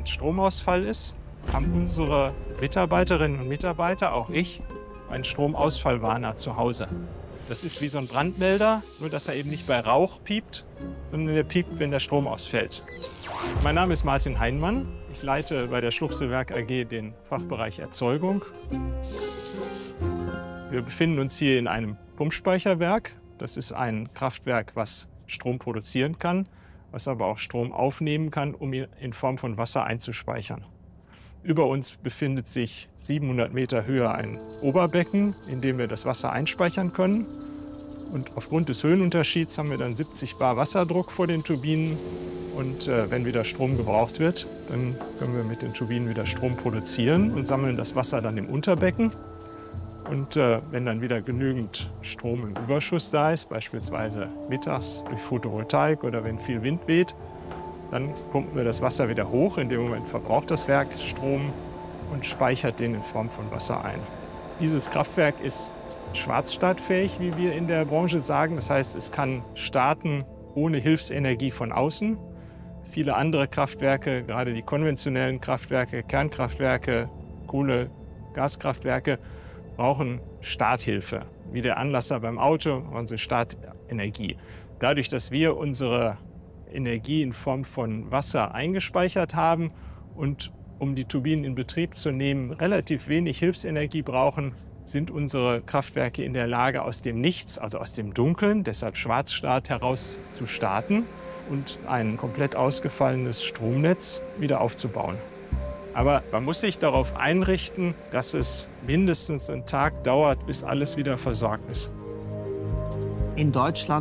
ein Stromausfall ist, haben unsere Mitarbeiterinnen und Mitarbeiter, auch ich, einen Stromausfallwarner zu Hause. Das ist wie so ein Brandmelder, nur dass er eben nicht bei Rauch piept, sondern der piept, wenn der Strom ausfällt. Mein Name ist Martin Heinmann. Ich leite bei der Schluchselwerk AG den Fachbereich Erzeugung. Wir befinden uns hier in einem Pumpspeicherwerk. Das ist ein Kraftwerk, was Strom produzieren kann, was aber auch Strom aufnehmen kann, um ihn in Form von Wasser einzuspeichern. Über uns befindet sich 700 Meter Höhe ein Oberbecken, in dem wir das Wasser einspeichern können. Und aufgrund des Höhenunterschieds haben wir dann 70 Bar Wasserdruck vor den Turbinen. Und wenn wieder Strom gebraucht wird, dann können wir mit den Turbinen wieder Strom produzieren und sammeln das Wasser dann im Unterbecken. Und wenn dann wieder genügend Strom im Überschuss da ist, beispielsweise mittags durch Photovoltaik oder wenn viel Wind weht, dann pumpen wir das Wasser wieder hoch. In dem Moment verbraucht das Werk Strom und speichert den in Form von Wasser ein. Dieses Kraftwerk ist schwarzstartfähig, wie wir in der Branche sagen. Das heißt, es kann starten ohne Hilfsenergie von außen. Viele andere Kraftwerke, gerade die konventionellen Kraftwerke, Kernkraftwerke, Kohle-, Gaskraftwerke, brauchen Starthilfe. Wie der Anlasser beim Auto, unsere Startenergie. Dadurch, dass wir unsere Energie in Form von Wasser eingespeichert haben und um die Turbinen in Betrieb zu nehmen, relativ wenig Hilfsenergie brauchen, sind unsere Kraftwerke in der Lage, aus dem Nichts, also aus dem Dunkeln, deshalb Schwarzstart, heraus zu starten und ein komplett ausgefallenes Stromnetz wieder aufzubauen. Aber man muss sich darauf einrichten, dass es mindestens einen Tag dauert, bis alles wieder versorgt ist. In Deutschland